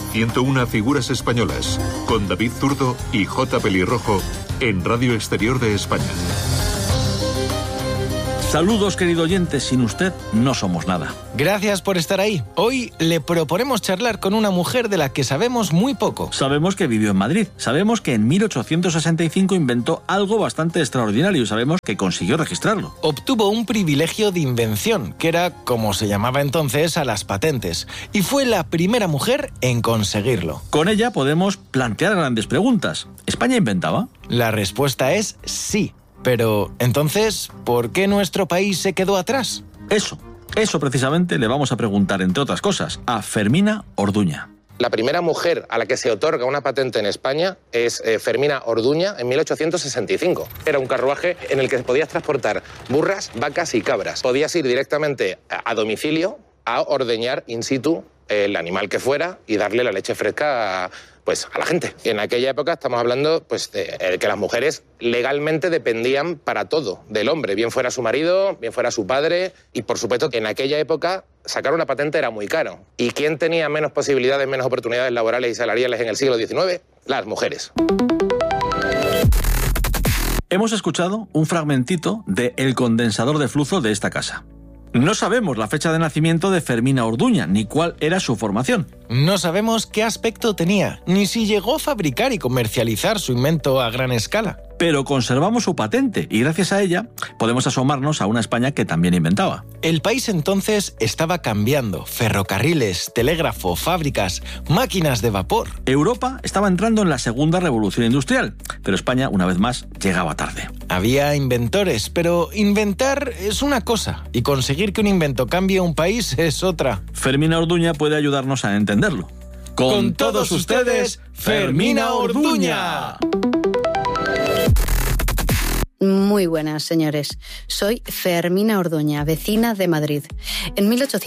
101 figuras españolas, con David Zurdo y J. Pelirrojo, en Radio Exterior de España. Saludos, querido oyente, sin usted no somos nada. Gracias por estar ahí. Hoy le proponemos charlar con una mujer de la que sabemos muy poco. Sabemos que vivió en Madrid, sabemos que en 1865 inventó algo bastante extraordinario y sabemos que consiguió registrarlo. Obtuvo un privilegio de invención, que era como se llamaba entonces a las patentes, y fue la primera mujer en conseguirlo. Con ella podemos plantear grandes preguntas. ¿España inventaba? La respuesta es sí. Pero, entonces, ¿por qué nuestro país se quedó atrás? Eso precisamente le vamos a preguntar, entre otras cosas, a Fermina Orduña. La primera mujer a la que se otorga una patente en España es Fermina Orduña en 1865. Era un carruaje en el que podías transportar burras, vacas y cabras. Podías ir directamente a domicilio a ordeñar in situ el animal que fuera y darle la leche fresca a la gente. En aquella época estamos hablando de que las mujeres legalmente dependían para todo del hombre, bien fuera su marido, bien fuera su padre, y por supuesto que en aquella época sacar una patente era muy caro. ¿Y quién tenía menos posibilidades, menos oportunidades laborales y salariales en el siglo XIX? Las mujeres. Hemos escuchado un fragmentito de El condensador de flujo de esta casa. No sabemos la fecha de nacimiento de Fermina Orduña, ni cuál era su formación. No sabemos qué aspecto tenía, ni si llegó a fabricar y comercializar su invento a gran escala. Pero conservamos su patente y gracias a ella podemos asomarnos a una España que también inventaba. El país entonces estaba cambiando. Ferrocarriles, telégrafo, fábricas, máquinas de vapor. Europa estaba entrando en la segunda revolución industrial, pero España, una vez más, llegaba tarde. Había inventores, pero inventar es una cosa y conseguir que un invento cambie un país es otra. Fermina Orduña puede ayudarnos a entenderlo. Con todos ustedes, Fermina Orduña. Muy buenas, señores. Soy Fermina Orduña, vecina de Madrid. En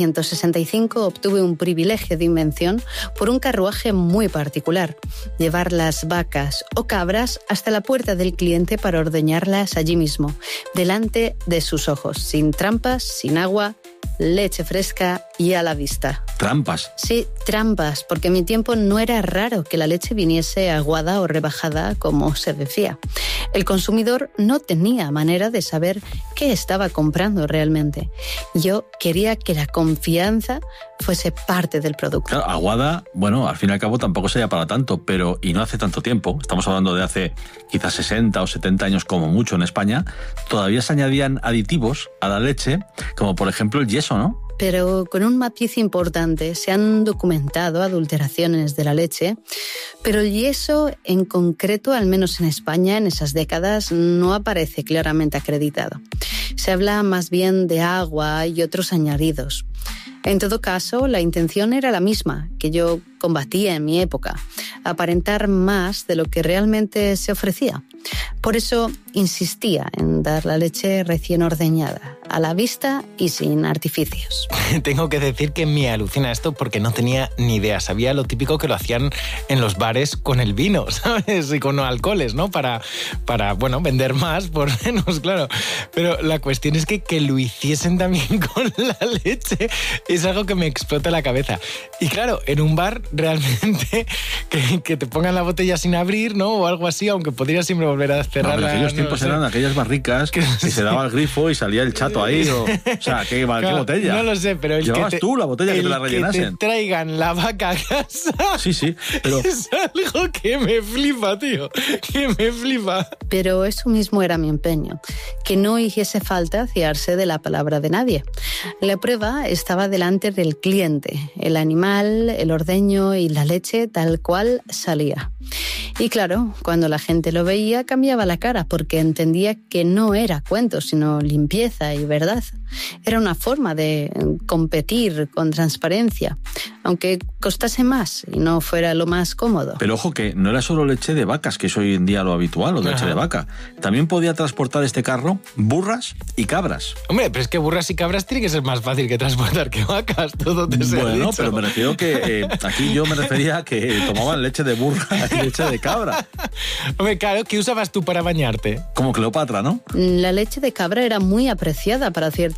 1865 obtuve un privilegio de invención por un carruaje muy particular. Llevar las vacas o cabras hasta la puerta del cliente para ordeñarlas allí mismo, delante de sus ojos, sin trampas, sin agua, leche fresca y a la vista. ¿Trampas? Sí, trampas, porque en mi tiempo no era raro que la leche viniese aguada o rebajada como se decía. El consumidor no tenía manera de saber qué estaba comprando realmente. Yo quería que la confianza fuese parte del producto. Claro, aguada, bueno, al fin y al cabo tampoco sería para tanto, pero y no hace tanto tiempo, estamos hablando de hace quizás 60 o 70 años como mucho en España, todavía se añadían aditivos a la leche, como por ejemplo el yeso, ¿no? Pero con un matiz importante, se han documentado adulteraciones de la leche, pero el yeso en concreto, al menos en España, en esas décadas, no aparece claramente acreditado. Se habla más bien de agua y otros añadidos. En todo caso, la intención era la misma, que yo combatía en mi época, aparentar más de lo que realmente se ofrecía. Por eso insistía en dar la leche recién ordeñada, a la vista y sin artificios. Tengo que decir que me alucina esto porque no tenía ni idea. Sabía lo típico que lo hacían en los bares con el vino, ¿sabes? Y con alcoholes, ¿no? Para vender más, por menos, claro. Pero la cuestión es que lo hiciesen también con la leche es algo que me explota la cabeza. Y claro, en un bar realmente que te pongan la botella sin abrir, ¿no? O algo así, aunque podrías siempre volver a cerrarla. No, aquellos tiempos eran aquellas barricas que se daba el grifo y salía el chato ahí. O sea, ¿qué botella? No lo sé, pero ¿Llevabas tú la botella que te la rellenasen? Que te traigan la vaca a casa. Sí, pero es algo que me flipa, tío. Que me flipa. Pero eso mismo era mi empeño, que no hiciese falta fiarse de la palabra de nadie. La prueba estaba delante del cliente, el animal, el ordeño y la leche tal cual salía. Y claro, cuando la gente lo veía cambiaba la cara porque entendía que no era cuento, sino limpieza y verdad. Era una forma de competir con transparencia, aunque costase más y no fuera lo más cómodo. Pero ojo que no era solo leche de vacas, que es hoy en día lo habitual, o de leche de vaca. También podía transportar este carro burras y cabras. Hombre, pero es que burras y cabras tiene que ser más fácil que transportar que vacas, todo te se ha Bueno, dicho. pero me refiero que aquí yo me refería a que tomaban leche de burra y leche de cabra. Hombre, claro, ¿qué usabas tú para bañarte? Como Cleopatra, ¿no? La leche de cabra era muy apreciada para ciertas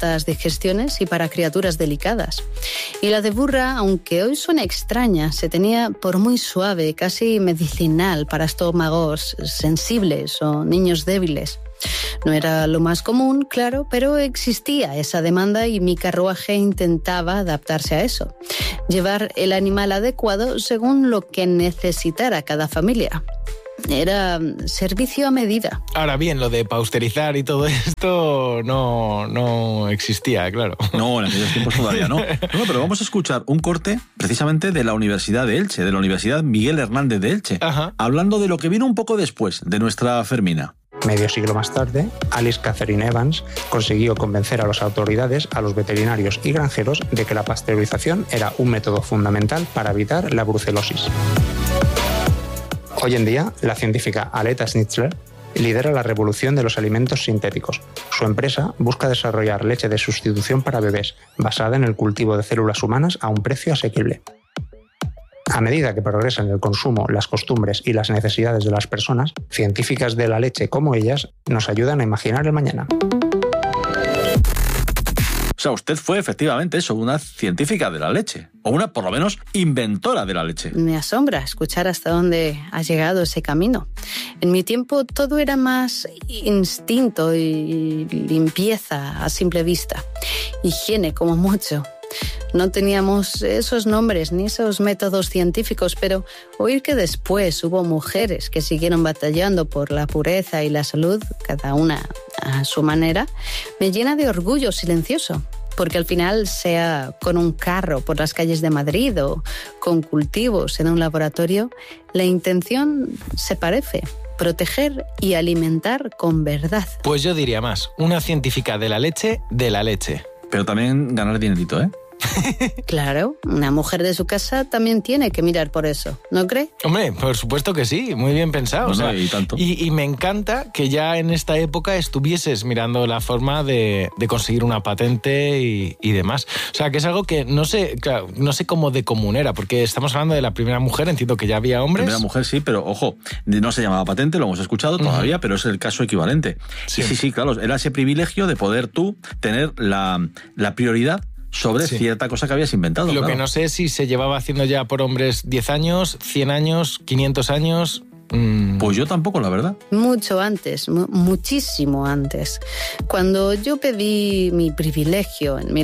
ciertas digestiones y para criaturas delicadas. Y la de burra, aunque hoy suena extraña, se tenía por muy suave, casi medicinal para estómagos sensibles o niños débiles. No era lo más común, claro, pero existía esa demanda y mi carruaje intentaba adaptarse a eso. Llevar el animal adecuado según lo que necesitara cada familia. Era servicio a medida. Ahora bien, lo de pausterizar y todo esto no existía, claro. No, en aquellos tiempos todavía no. No, pero vamos a escuchar un corte precisamente de la Universidad de Elche, de la Universidad Miguel Hernández de Elche, hablando de lo que vino un poco después de nuestra Fermina. Medio siglo más tarde, Alice Catherine Evans consiguió convencer a las autoridades, a los veterinarios y granjeros de que la pasteurización era un método fundamental para evitar la brucelosis. Hoy en día, la científica Aletta Schnitzler lidera la revolución de los alimentos sintéticos. Su empresa busca desarrollar leche de sustitución para bebés, basada en el cultivo de células humanas a un precio asequible. A medida que progresan el consumo, las costumbres y las necesidades de las personas, científicas de la leche como ellas nos ayudan a imaginar el mañana. O sea, usted fue efectivamente eso, una científica de la leche, o una, por lo menos, inventora de la leche. Me asombra escuchar hasta dónde ha llegado ese camino. En mi tiempo todo era más instinto y limpieza a simple vista. Higiene como mucho. No teníamos esos nombres ni esos métodos científicos, pero oír que después hubo mujeres que siguieron batallando por la pureza y la salud, cada una a su manera, me llena de orgullo silencioso. Porque al final, sea con un carro por las calles de Madrid o con cultivos en un laboratorio, la intención se parece: proteger y alimentar con verdad. Pues yo diría más, una científica de la leche, Pero también ganar dinerito, ¿eh? Claro, una mujer de su casa también tiene que mirar por eso, ¿no cree? Hombre, por supuesto que sí, muy bien pensado. Bueno, o sea, y tanto. Y me encanta que ya en esta época estuvieses mirando la forma de conseguir una patente y demás. O sea, que es algo que no sé cómo de común era, porque estamos hablando de la primera mujer, entiendo que ya había hombres. Primera mujer, sí, pero ojo, no se llamaba patente, lo hemos escuchado todavía, pero es el caso equivalente. Sí. Y sí, claro, era ese privilegio de poder tú tener la prioridad sobre cierta cosa que habías inventado. Lo que no sé es si se llevaba haciendo ya por hombres 10 años, 100 años, 500 años... Pues yo tampoco, la verdad. Mucho antes, muchísimo antes. Cuando yo pedí mi privilegio en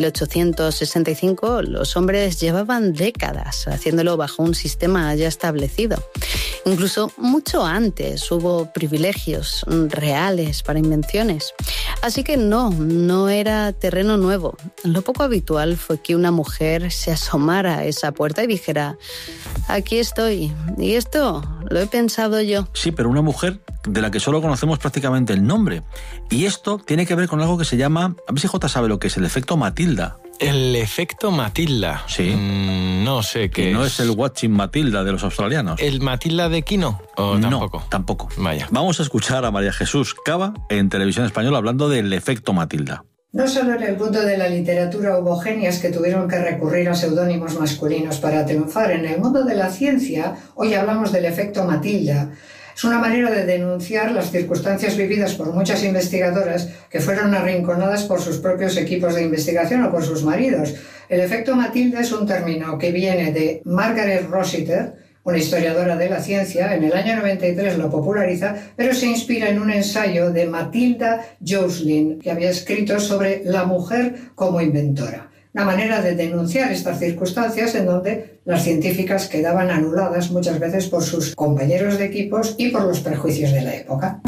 1865, los hombres llevaban décadas haciéndolo bajo un sistema ya establecido. Incluso mucho antes hubo privilegios reales para invenciones. Así que no era terreno nuevo. Lo poco habitual fue que una mujer se asomara a esa puerta y dijera: aquí estoy, y esto lo he pensado yo. Sí, pero una mujer de la que solo conocemos prácticamente el nombre. Y esto tiene que ver con algo que se llama, a ver si Jota sabe lo que es el efecto Matilda. El efecto Matilda. Sí. No sé qué es. ¿No es el Watching Matilda de los australianos? ¿El Matilda de Quino? ¿O tampoco? No, tampoco. Vaya. Vamos a escuchar a María Jesús Cava en Televisión Española hablando del efecto Matilda. No solo en el mundo de la literatura hubo genias que tuvieron que recurrir a seudónimos masculinos para triunfar. En el mundo de la ciencia, hoy hablamos del efecto Matilda. Es una manera de denunciar las circunstancias vividas por muchas investigadoras que fueron arrinconadas por sus propios equipos de investigación o por sus maridos. El efecto Matilda es un término que viene de Margaret Rossiter, una historiadora de la ciencia. En el año 93 lo populariza, pero se inspira en un ensayo de Matilda Joslin, que había escrito sobre la mujer como inventora. Una manera de denunciar estas circunstancias en donde las científicas quedaban anuladas muchas veces por sus compañeros de equipos y por los prejuicios de la época.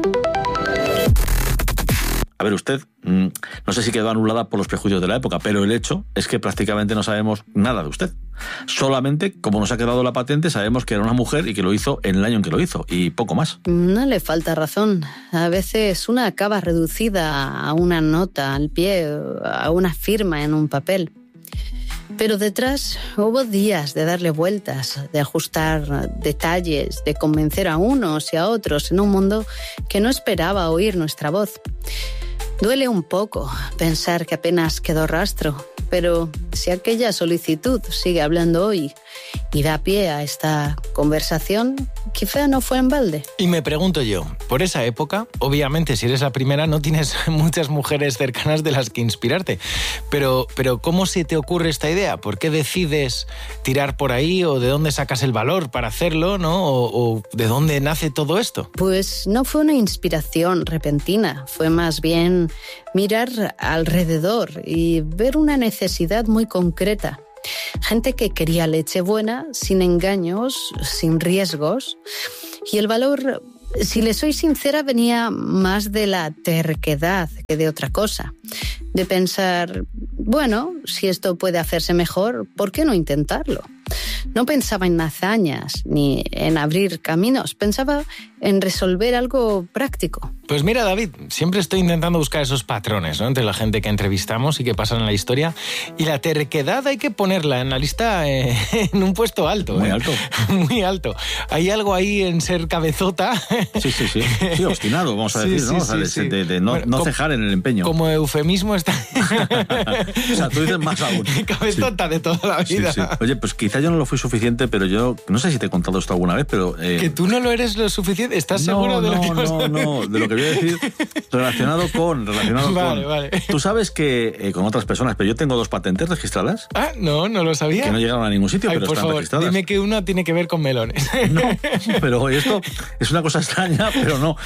A ver, usted, no sé si quedó anulada por los prejuicios de la época, pero el hecho es que prácticamente no sabemos nada de usted. Solamente, como nos ha quedado la patente, sabemos que era una mujer y que lo hizo en el año en que lo hizo, y poco más. No le falta razón. A veces una acaba reducida a una nota al pie, a una firma en un papel. Pero detrás hubo días de darle vueltas, de ajustar detalles, de convencer a unos y a otros en un mundo que no esperaba oír nuestra voz. Duele un poco pensar que apenas quedó rastro, pero si aquella solicitud sigue hablando hoy y da pie a esta conversación, quizá no fue en balde. Y me pregunto yo, por esa época, obviamente si eres la primera no tienes muchas mujeres cercanas de las que inspirarte, pero ¿cómo se te ocurre esta idea? ¿Por qué decides tirar por ahí o de dónde sacas el valor para hacerlo, ¿no? O de dónde nace todo esto? Pues no fue una inspiración repentina, fue más bien mirar alrededor y ver una necesidad muy concreta. Gente que quería leche buena, sin engaños, sin riesgos. Y el valor, si le soy sincera, venía más de la terquedad que de otra cosa. De pensar, bueno, si esto puede hacerse mejor, ¿por qué no intentarlo? No pensaba en hazañas ni en abrir caminos, pensaba en resolver algo práctico. Pues mira, David, siempre estoy intentando buscar esos patrones, ¿no?, entre la gente que entrevistamos y que pasan en la historia. Y la terquedad hay que ponerla en la lista en un puesto alto. Muy alto. Muy alto. Hay algo ahí en ser cabezota. Sí. Sí, obstinado, vamos a decir, ¿no? De no cejar en el empeño. Como eufemismo está... O sea, tú dices más aún. Cabezota de toda la vida. Sí. Oye, pues quizá yo no lo fui suficiente, pero yo no sé si te he contado esto alguna vez, pero... ¿Que tú no lo eres lo suficiente? ¿Estás seguro de lo que vas a... No, de lo que voy a decir relacionado con... Vale. Tú sabes que con otras personas, pero yo tengo 2 patentes registradas. Ah, no lo sabía. Que no llegaron a ningún sitio, pero por están favor, registradas. Dime que una tiene que ver con melones. No, pero esto es una cosa extraña, pero no.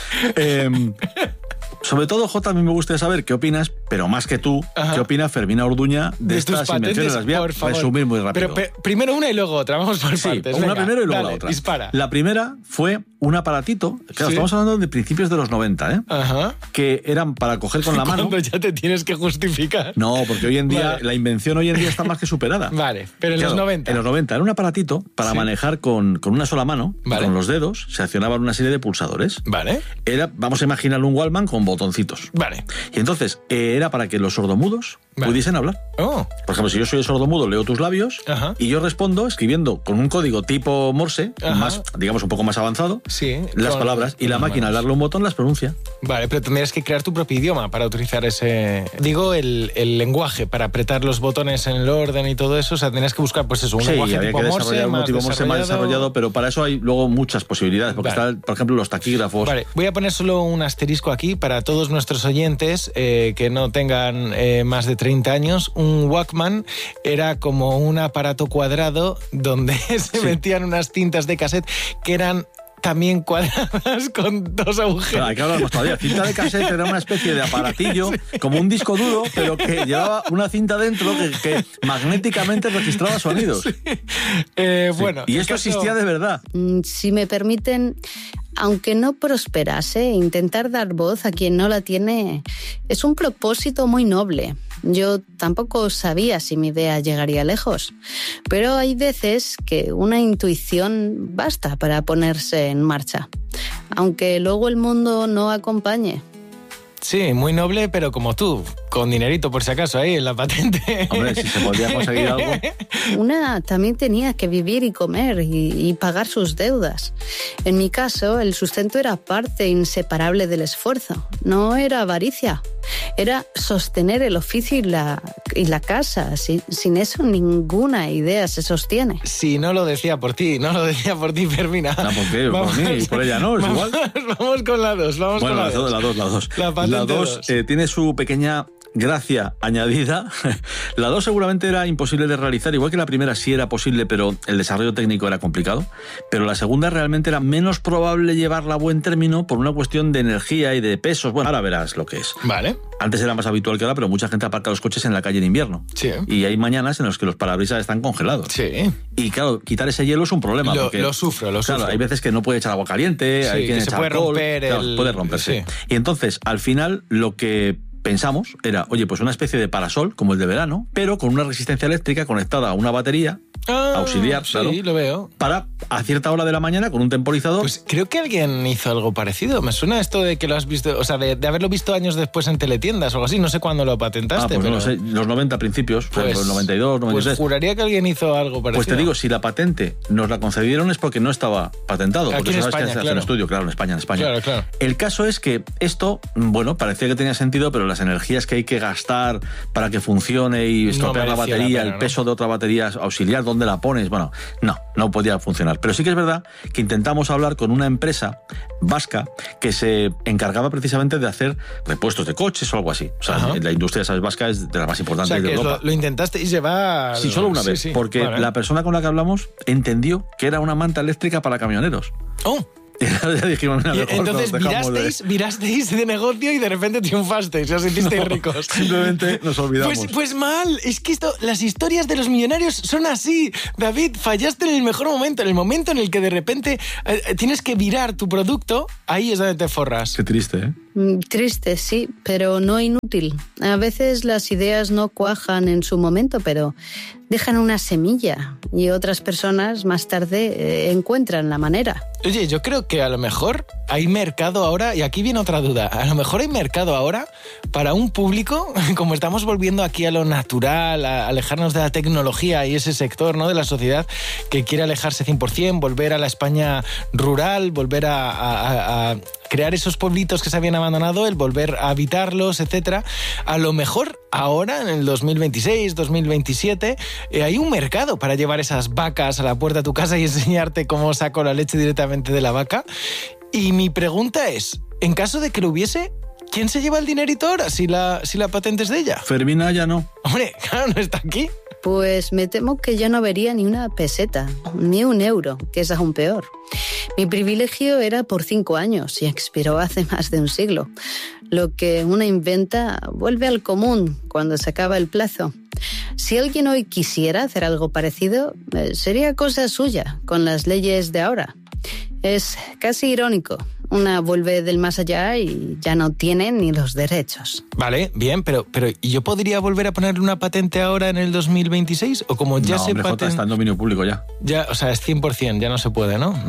Sobre todo, Jota, a mí me gustaría saber qué opinas, pero más que tú, Ajá. qué opina Fermina Orduña de estas invenciones. Las voy a resumir muy rápido. Pero primero una y luego otra, vamos por partes. Una primero y luego dale, la otra. Dispara. La primera fue un aparatito, claro, Sí. estamos hablando de principios de los 90, ¿eh? Ajá. Que eran para coger con la mano. Cuando ya te tienes que justificar. No, porque hoy en día, Vale. la invención hoy en día está más que superada. Vale, pero en Claro, los 90. En los 90 era un aparatito para Sí. manejar con una sola mano, Vale. con los dedos, se accionaban una serie de pulsadores. Vale. Vamos a imaginar un Wallman con botoncitos. Vale. Y entonces era para que los sordomudos Vale. pudiesen hablar. Oh. Por ejemplo, si yo soy el sordomudo, leo tus labios Ajá. y yo respondo escribiendo con un código tipo Morse, Ajá. más, digamos, un poco más avanzado, Sí. las con- palabras, y con la las máquina al manos. darle un botón las pronuncia. Vale, pero tendrías que crear tu propio idioma para utilizar ese... Digo, el lenguaje, para apretar los botones en el orden y todo eso. O sea, tendrías que buscar, pues eso, un Sí, lenguaje había tipo que Morse, desarrollar un más tipo Morse más desarrollado, pero para eso hay luego muchas posibilidades, porque Vale. están, por ejemplo, los taquígrafos. Vale, voy a poner solo un asterisco aquí para todos nuestros oyentes que no tengan más de 30 años. Un Walkman era como un aparato cuadrado donde se metían unas cintas de cassette que eran también cuadradas con 2 Pero agujeros. hay que hablar más todavía. Cinta de cassette era una especie de aparatillo, como un disco duro, pero que llevaba una cinta dentro que magnéticamente registraba sonidos. Bueno, Y el esto caso- existía de verdad. Si me permiten, aunque no prosperase, intentar dar voz a quien no la tiene es un propósito muy noble. Yo tampoco sabía si mi idea llegaría lejos, pero hay veces que una intuición basta para ponerse en marcha, aunque luego el mundo no acompañe. Sí, muy noble, pero como tú, con dinerito por si acaso ahí en la patente. Hombre, si se podía conseguir algo. Una también tenía que vivir y comer y pagar sus deudas. En mi caso, el sustento era parte inseparable del esfuerzo. No era avaricia. Era sostener el oficio y la casa. Sin eso, ninguna idea se sostiene. Sí, no lo decía por ti, Fermina. No, ¿por qué? Por mí y por ella, ¿no? Es igual. Vamos con la 2, Bueno, con la la 2. 2. La patente La 2 dos. tiene su pequeña gracia añadida. La 2 seguramente era imposible de realizar, igual que la primera sí era posible, pero el desarrollo técnico era complicado. Pero la segunda realmente era menos probable llevarla a buen término por una cuestión de energía y de pesos. Bueno, ahora verás lo que es. Vale. Antes era más habitual que ahora, pero mucha gente aparca los coches en la calle en invierno. Sí. Y hay mañanas en las que los parabrisas están congelados. Sí. Y claro, quitar ese hielo es un problema. Lo porque, sufro. Claro, hay veces que no puede echar agua caliente, Sí, hay que se echar puede alcohol, romper claro, puede romperse. Sí. Y entonces, al final, lo que pensamos era, oye, pues una especie de parasol, como el de verano, pero con una resistencia eléctrica conectada a una batería auxiliar, sí, claro, lo veo. para a cierta hora de la mañana con un temporizador. Pues creo que alguien hizo algo parecido. Me suena esto de que lo has visto, o sea, de haberlo visto años después en teletiendas o algo así. No sé cuándo lo patentaste. pues pero... no sé, los 90 principios, Pues, los 92, 93. Pues juraría que alguien hizo algo parecido. Pues te digo, si la patente nos la concedieron es porque no estaba patentado. Aquí porque en sabes que España, se hace claro. un estudio, claro, en España. Claro. El caso es que esto, bueno, parecía que tenía sentido, pero las energías que hay que gastar para que funcione y estropear la batería, el peso de otra batería auxiliar, ¿dónde la pones? Bueno, no podía funcionar. Pero sí que es verdad que intentamos hablar con una empresa vasca que se encargaba precisamente de hacer repuestos de coches o algo así. O sea, la industria, ¿sabes?, vasca es de las más importantes de Europa. Lo intentasteis llevar... Sí, solo una vez, porque la persona con la que hablamos entendió que era una manta eléctrica para camioneros. ¡Oh! Ya dijimos, entonces virasteis de negocio y de repente triunfasteis, os hicisteis ricos. Simplemente nos olvidamos. Pues mal, es que las historias de los millonarios son así. David, fallaste en el mejor momento, en el momento en el que de repente tienes que virar tu producto, ahí es donde te forras. Qué triste, ¿eh? Triste, sí, pero no inútil. A veces las ideas no cuajan en su momento, pero dejan una semilla y otras personas más tarde encuentran la manera. Oye, yo creo que a lo mejor hay mercado ahora, y aquí viene otra duda, a lo mejor hay mercado ahora para un público, como estamos volviendo aquí a lo natural, a alejarnos de la tecnología y ese sector, ¿no?, de la sociedad que quiere alejarse 100%, volver a la España rural, volver a crear esos pueblitos que se habían abandonado, el volver a habitarlos, etcétera. A lo mejor ahora, en el 2026, 2027, hay un mercado para llevar esas vacas a la puerta de tu casa y enseñarte cómo saco la leche directamente de la vaca. Y mi pregunta es, en caso de que lo hubiese, ¿quién se lleva el dinerito ahora si la patente es de ella? Fermina ya no. Hombre, claro, no está aquí. Pues me temo que ya no vería ni una peseta, ni un euro, que es aún peor. Mi privilegio era por 5 años y expiró hace más de un siglo. Lo que una inventa vuelve al común cuando se acaba el plazo. Si alguien hoy quisiera hacer algo parecido, sería cosa suya, con las leyes de ahora. Es casi irónico. Una vuelve del más allá y ya no tiene ni los derechos. Vale, bien, pero ¿y yo podría volver a ponerle una patente ahora en el 2026? ¿O como ya se patenta? Está en dominio público ya. Ya, o sea, es 100%, ya no se puede, ¿no?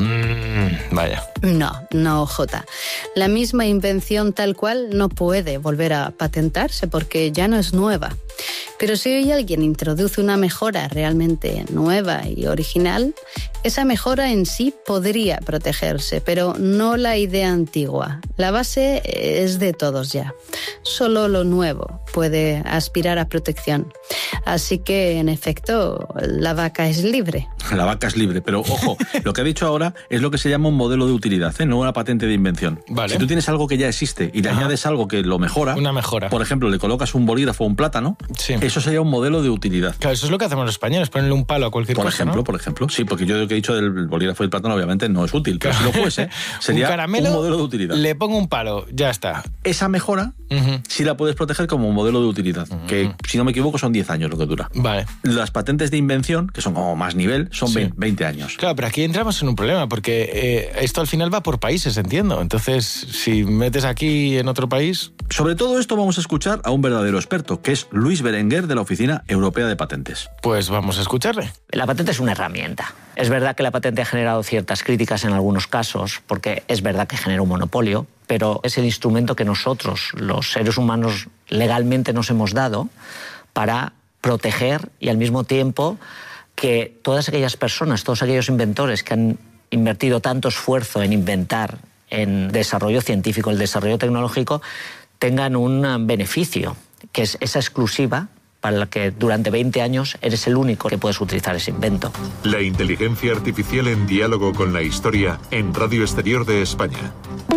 Vaya. No, Jota. La misma invención tal cual no puede volver a patentarse porque ya no es nueva. Pero si hoy alguien introduce una mejora realmente nueva y original, esa mejora en sí podría protegerse, pero no la idea antigua. La base es de todos ya. Solo lo nuevo puede aspirar a protección. Así que, en efecto, la vaca es libre. La vaca es libre, pero ojo, lo que ha dicho ahora es lo que se llama un modelo de utilidad, no una patente de invención. Vale. Si tú tienes algo que ya existe y le añades algo que lo mejora, una mejora. Por ejemplo, le colocas un bolígrafo o un plátano, sí, eso sería un modelo de utilidad. Claro, eso es lo que hacemos los españoles, ponerle un palo a cualquier cosa, ¿no? Por ejemplo, sí, porque yo lo que he dicho del bolígrafo y el plátano obviamente no es útil, pero si lo fuese, sería un modelo de utilidad. Le pongo un palo, ya está. Esa mejora sí la puedes proteger como un modelo de utilidad, que si no me equivoco son 10 años lo que dura. Vale. Las patentes de invención, que son como más nivel, son 20 años. Claro, pero aquí entramos en un problema, porque esto al final va por países, entiendo. Entonces, si metes aquí en otro país... Sobre todo esto vamos a escuchar a un verdadero experto, que es Luis Berenguer, de la Oficina Europea de Patentes. Pues vamos a escucharle. La patente es una herramienta. Es verdad que la patente ha generado ciertas críticas en algunos casos, porque es verdad que genera un monopolio, pero es el instrumento que nosotros, los seres humanos, legalmente nos hemos dado para proteger y al mismo tiempo que todas aquellas personas, todos aquellos inventores que han invertido tanto esfuerzo en inventar, en desarrollo científico, el desarrollo tecnológico, tengan un beneficio, que es esa exclusiva para la que durante 20 años eres el único que puedes utilizar ese invento. La inteligencia artificial en diálogo con la historia en Radio Exterior de España.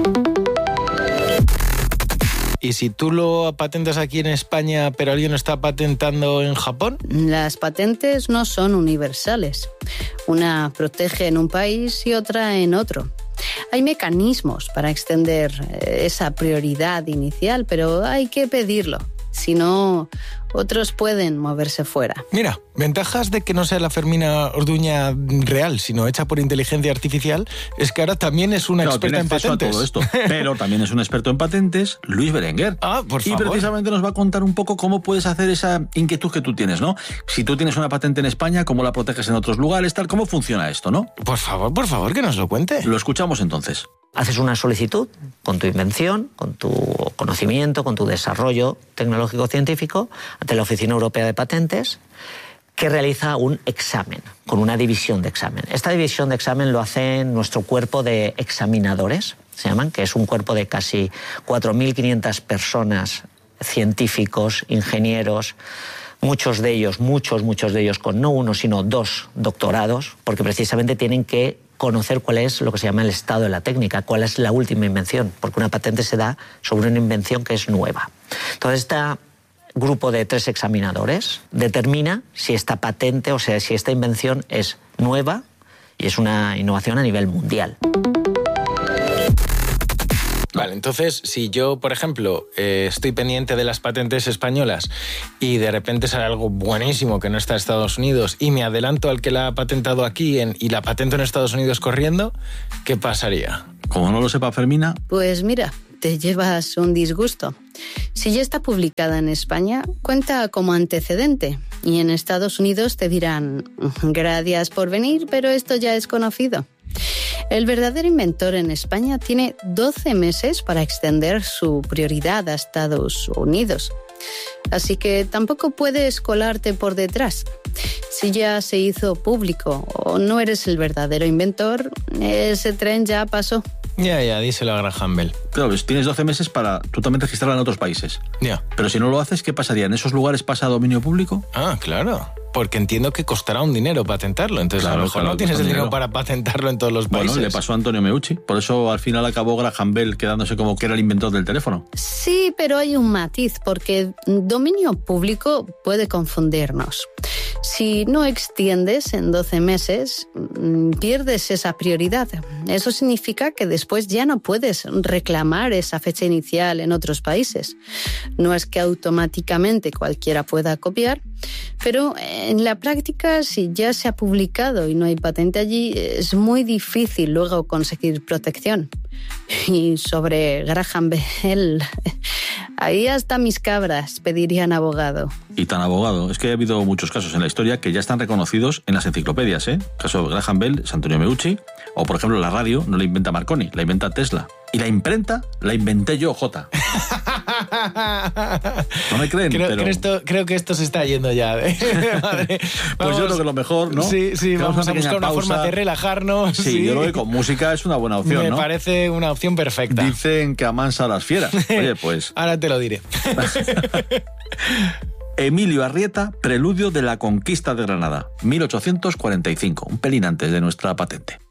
¿Y si tú lo patentas aquí en España, pero alguien lo está patentando en Japón? Las patentes no son universales. Una protege en un país y otra en otro. Hay mecanismos para extender esa prioridad inicial, pero hay que pedirlo. Si no, otros pueden moverse fuera. Mira, ventajas de que no sea la Fermina Orduña real, sino hecha por inteligencia artificial, es que ahora también es una experta en patentes. A todo esto, pero también es un experto en patentes, Luis Berenguer. Por favor. Y precisamente nos va a contar un poco cómo puedes hacer esa inquietud que tú tienes, ¿no? Si tú tienes una patente en España, ¿cómo la proteges en otros lugares? Tal, ¿cómo funciona esto, no? Por favor, que nos lo cuente. Lo escuchamos entonces. Haces una solicitud con tu invención, con tu conocimiento, con tu desarrollo tecnológico-científico ante la Oficina Europea de Patentes, que realiza un examen, con una división de examen. Esta división de examen lo hace nuestro cuerpo de examinadores, se llaman, que es un cuerpo de casi 4.500 personas científicos, ingenieros, muchos de ellos con no uno, sino 2 doctorados, porque precisamente tienen que conocer cuál es lo que se llama el estado de la técnica, cuál es la última invención, porque una patente se da sobre una invención que es nueva. Entonces, este grupo de 3 examinadores determina si esta patente, o sea, si esta invención es nueva y es una innovación a nivel mundial. Vale, entonces, si yo, por ejemplo, estoy pendiente de las patentes españolas y de repente sale algo buenísimo que no está en Estados Unidos y me adelanto al que la ha patentado aquí y la patento en Estados Unidos corriendo, ¿qué pasaría? Como no lo sepa Fermina... Pues mira, te llevas un disgusto. Si ya está publicada en España, cuenta como antecedente. Y en Estados Unidos te dirán, gracias por venir, pero esto ya es conocido. El verdadero inventor en España tiene 12 meses para extender su prioridad a Estados Unidos. Así que tampoco puedes colarte por detrás. Si ya se hizo público o no eres el verdadero inventor, ese tren ya pasó. Ya, díselo a Graham Bell. Claro, pues tienes 12 meses para tú también registrarla en otros países. Ya. Pero si no lo haces, ¿qué pasaría? ¿En esos lugares pasa a dominio público? Ah, claro. Porque entiendo que costará un dinero patentarlo. Entonces, claro, a lo mejor no tienes el dinero para patentarlo en todos los países. Bueno, le pasó a Antonio Meucci. Por eso al final acabó Graham Bell quedándose como que era el inventor del teléfono. Sí, pero hay un matiz, porque dominio público puede confundirnos. Si no extiendes en 12 meses, pierdes esa prioridad. Eso significa que después ya no puedes reclamar esa fecha inicial en otros países. No es que automáticamente cualquiera pueda copiar, pero en la práctica, si ya se ha publicado y no hay patente allí, es muy difícil luego conseguir protección. Y sobre Graham Bell, ahí hasta mis cabras pedirían abogado. Y tan abogado. Es que ha habido muchos casos en la historia que ya están reconocidos en las enciclopedias, ¿eh? Caso de Graham Bell, es Antonio Meucci. O, por ejemplo, la radio no la inventa Marconi, la inventa Tesla. Y la imprenta la inventé yo, Jota. No me creen, pero... Creo que esto se está yendo ya. Madre. Pues yo creo que lo mejor, ¿no? Sí, vamos a buscar una forma de relajarnos. Sí, yo creo que con música es una buena opción, ¿no? Me parece una opción perfecta. Dicen que amansa a las fieras. Oye, pues... Ahora te lo diré. Emilio Arrieta, Preludio de la Conquista de Granada, 1845, un pelín antes de nuestra patente.